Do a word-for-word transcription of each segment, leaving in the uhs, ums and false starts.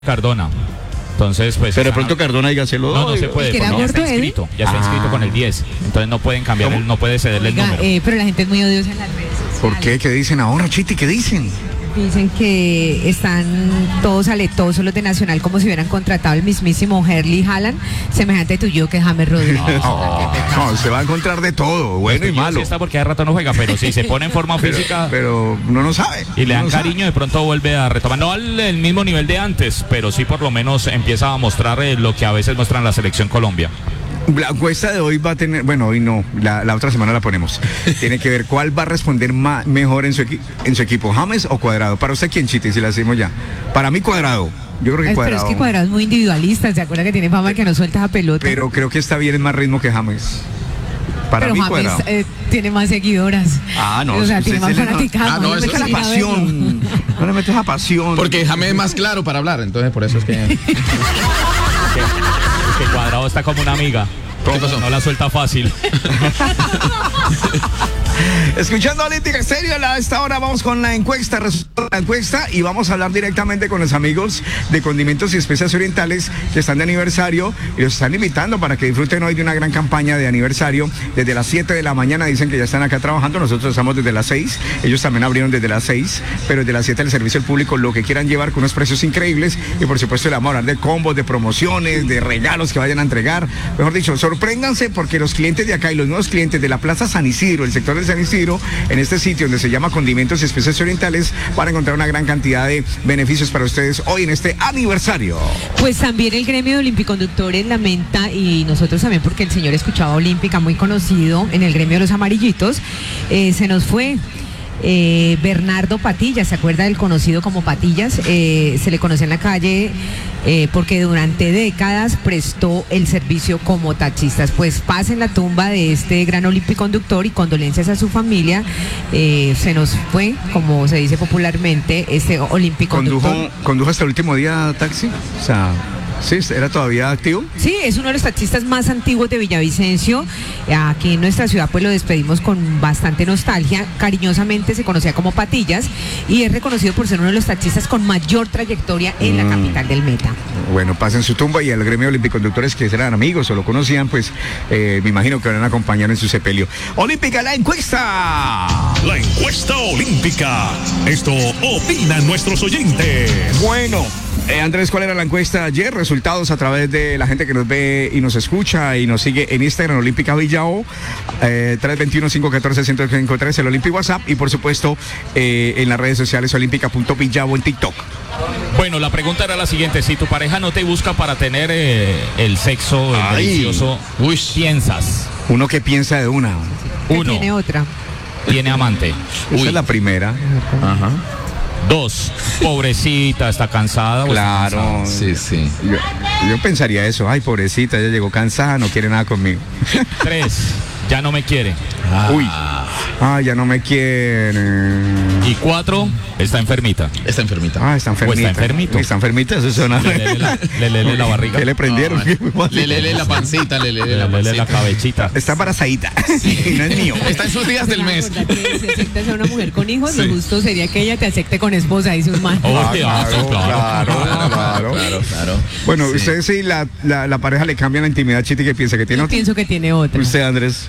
Cardona. Entonces, pues. Pero de pronto Cardona, dígaselo. No, no se puede. ¿Era Ya gordo está él? inscrito. Ya está Ah. inscrito con el diez. Entonces no pueden cambiar, el, no puede cederle Oiga, el número. eh, pero la gente es muy odiosa en las redes sociales. ¿Por qué? ¿Qué dicen ahora, Chiti? ¿Qué dicen? Dicen que están todos aletosos los de Nacional como si hubieran contratado el mismísimo Erling Haaland, semejante tuyo que James Rodríguez. No, no, se va a encontrar de todo, bueno y malo. Sí está porque hace rato no juega, pero si se pone en forma Pero, física pero uno no sabe. y le dan uno no cariño, de pronto vuelve a retomar. No al el mismo nivel de antes, pero sí por lo menos empieza a mostrar eh, lo que a veces muestra en la selección Colombia. La encuesta de hoy va a tener, bueno, hoy no, la, la otra semana la ponemos. Tiene que ver cuál va a responder ma- mejor en su, equi- en su equipo, James o Cuadrado. Para usted, ¿quién, Chiti? Si la hacemos ya. Para mí, Cuadrado. Yo creo que Ay, pero Cuadrado. es que Cuadrado es muy individualista, ¿se acuerda que tiene fama que no suelta esa pelota? Pero creo que está bien en más ritmo que James. Para Pero mí, James Cuadrado. eh, tiene más seguidoras. Ah, no. O sea, usted tiene más se le- fanaticada. Ah, no, No le eso metes la sí. pasión. No le metes la pasión. Porque James es más claro para hablar, entonces por eso es que... Que, que Cuadrado está como una amiga. ¿Qué pasó? No la suelta fácil. Escuchando Olímpica Estéreo, a esta hora vamos con la encuesta, resultado de la encuesta, y vamos a hablar directamente con los amigos de Condimentos y Especias Orientales que están de aniversario y los están invitando para que disfruten hoy de una gran campaña de aniversario. Desde las siete de la mañana dicen que ya están acá trabajando, nosotros estamos desde las seis, ellos también abrieron desde las seis, pero desde las siete el servicio al público, lo que quieran llevar con unos precios increíbles, y por supuesto le vamos a hablar de combos, de promociones, de regalos que vayan a entregar. Mejor dicho, sorpréndanse porque los clientes de acá y los nuevos clientes de la Plaza San Isidro, el sector de San Isidro, en este sitio donde se llama Condimentos y Especias Orientales, van a encontrar una gran cantidad de beneficios para ustedes hoy en este aniversario. Pues también el gremio de olimpiconductores lamenta, y nosotros también porque el señor Escuchaba Olímpica, muy conocido en el gremio de los amarillitos, eh, se nos fue. Eh, Bernardo Patillas, ¿se acuerda del conocido como Patillas? Eh, se le conoce en la calle eh, porque durante décadas prestó el servicio como taxistas. Pues paz en la tumba de este gran olimpiconductor y condolencias a su familia. Eh, se nos fue, como se dice popularmente, este olimpiconductor. ¿Condujo, condujo hasta el último día taxi? O sea, ¿sí? ¿Era todavía activo? Sí, es uno de los taxistas más antiguos de Villavicencio. Aquí en nuestra ciudad pues lo despedimos con bastante nostalgia. Cariñosamente se conocía como Patillas y es reconocido por ser uno de los taxistas con mayor trayectoria en la capital del Meta. Bueno, pasen su tumba, y al gremio de olimpiconductores que eran amigos o lo conocían, pues eh, me imagino que van a acompañar en su sepelio. Olímpica, la encuesta. La encuesta olímpica. Esto opinan nuestros oyentes. Bueno, eh, Andrés, ¿cuál era la encuesta ayer? Resultados a través de la gente que nos ve y nos escucha y nos sigue en Instagram, Olímpica Villao, eh, tres dos uno, cinco uno cuatro, uno cero cinco tres, el Olímpico WhatsApp, y por supuesto eh, en las redes sociales olímpica punto villao en TikTok. Bueno, la pregunta era la siguiente: si tu pareja no te busca para tener eh, el sexo el Ay. delicioso, Uy. piensas, Uno que piensa de una. ¿Qué uno, tiene otra? tiene amante. Esa es la primera. Ajá. Dos, pobrecita, está cansada. o está Claro. cansada. Sí, sí. Yo, yo pensaría eso. Ay, pobrecita, ella llegó cansada, no quiere nada conmigo. Tres, ya no me quiere. Uy. Ay, ya no me quiere. Y cuatro, está enfermita. Está enfermita. Ah, está enfermita. O está enfermito. Está enfermita, eso suena. Le lele la, le lele la barriga. ¿Qué le prendieron? No, ¿Qué fue? le lele la pancita, le lele Le la lele la pancita. cabechita. Está embarazadita. No es mío. Está en sus días del mes. Acordate, si aceptas a una mujer con hijos, lo justo sería que ella te acepte con esposa, dice un man. Oh, Ah, qué claro, asco, claro, Claro, claro. claro, claro. Bueno, Sí. ustedes sí, la, la, la pareja le cambia la intimidad, Chiti, que piensa que tiene Yo otro. pienso que tiene otra. Usted, Andrés.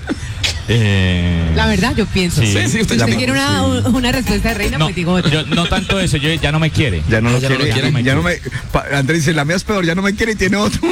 Eh, La verdad, yo pienso. Sí. Sí, sí, Si usted usted ya- quiere una, una respuesta de reina, no, pues digo otra. yo, no tanto eso, yo ya no me quiere. Ya no lo ya no quiere. lo quiere. Ya no me. pa- Andrés dice, la mía es peor, ya no me quiere y tiene otro.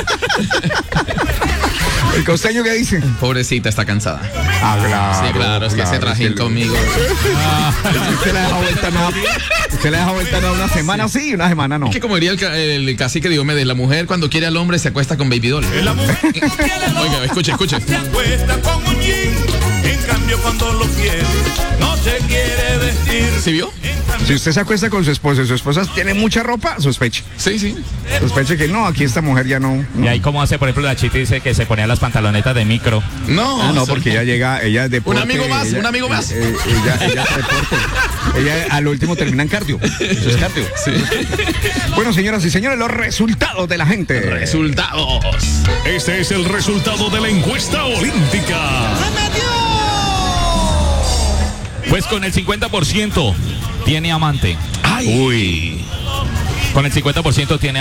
¿El costeño qué dice? Pobrecita, está cansada. Ah, claro. Sí, claro, es que se trajín conmigo. Usted la deja vuelta nada. Usted la deja vuelta nada una semana sí y una semana no. Es que como diría el, ca- el cacique Diomedes, la mujer cuando quiere al hombre se acuesta con baby doll. La mujer que quiere lo Oiga, escuche, escuche. se acuesta con un jean. En cambio, cuando lo quiere, no se quiere vestir. ¿Sí vio? Si usted se acuesta con su esposa y su esposa tiene mucha ropa, sospeche. Sí, sí. Sospeche que no, aquí esta mujer ya no. no. Y ahí como hace, por ejemplo, la Chiti dice que se ponía las pantalonetas de micro. No, Ah, no, sí. porque ella llega, ella es deporte. Un amigo más, ella- un amigo más. eh, ella, ella es deporte. Ella al último termina en cardio. Eso es cardio. Sí. Bueno, señoras y señores, los resultados de la gente. Resultados. Este es el resultado de la encuesta olímpica. Pues con el cincuenta por ciento tiene amante. Ay. Uy. Con el cincuenta por ciento tiene